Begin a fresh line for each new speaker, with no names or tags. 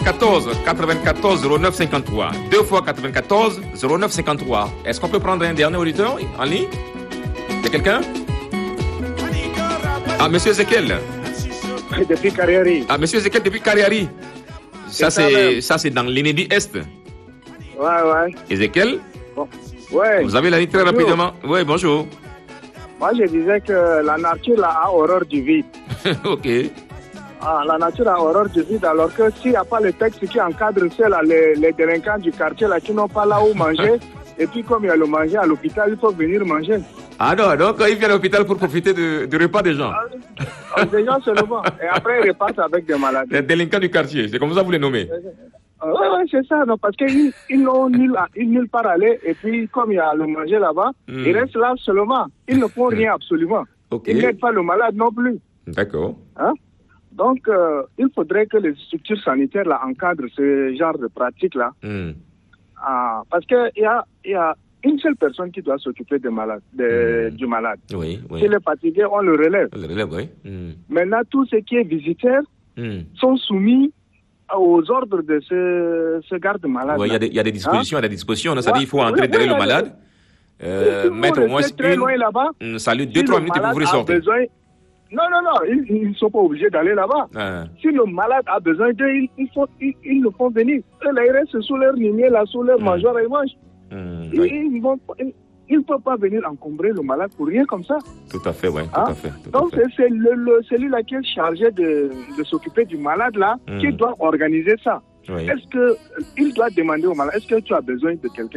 94 94 09 53. 2 fois 94 09 53. Est-ce qu'on peut prendre un dernier auditeur en ligne? Il y a quelqu'un? Ah, monsieur Ezekiel.
Depuis Cariari.
Ah, monsieur Ezekiel depuis Cariari. Ça, c'est dans l'Inédit Est.
Ouais.
Ezekiel?
Bon. Ouais.
Vous avez la ligne très rapidement. Oui, bonjour.
Moi, je disais que la nature a horreur du vide.
Ok.
La nature a horreur du vide, alors que s'il n'y a pas le texte qui encadre ceux-là, les délinquants du quartier là, qui n'ont pas là où manger, et puis comme il y a le manger à l'hôpital, il faut venir manger.
Ah non, donc ils viennent à l'hôpital pour profiter du repas des gens.
Des gens seulement. Et après, ils repartent avec des maladies.
Les délinquants du quartier, c'est comme ça que vous les nommez.
Oui, c'est ça, non, parce qu'ils n'ont nulle part aller, et puis comme il y a le manger là-bas, ils restent là seulement. Ils ne font rien absolument.
Okay.
Ils n'aident pas le malade non plus.
D'accord.
Hein? Donc, il faudrait que les structures sanitaires là, encadrent ce genre de pratiques-là. Parce qu'il y a une seule personne qui doit s'occuper du malade.
Oui.
S'il est fatigué, on le relève.
Oui.
Maintenant, tous ceux qui est visiteurs sont soumis aux ordres de ce garde-malade.
Oui, il y a des dispositions, ça dit qu'il faut entrer derrière le malade, mettre au moins
très loin là-bas.
Salut, 2-3 minutes et vous pouvez sortir.
Non, ils ne sont pas obligés d'aller là-bas. Si le malade a besoin d'eux, ils le font venir. Eux, là, ils restent sous leur lignée, là, sous leur mangeoire, ils mangent. Ils ne peuvent pas venir encombrer le malade pour rien comme ça.
Tout à fait, oui.
Donc, c'est celui-là qui est chargé de s'occuper du malade, là, qui doit organiser ça.
Oui.
Est-ce qu'il doit demander au malade, est-ce que tu as besoin de quelqu'un?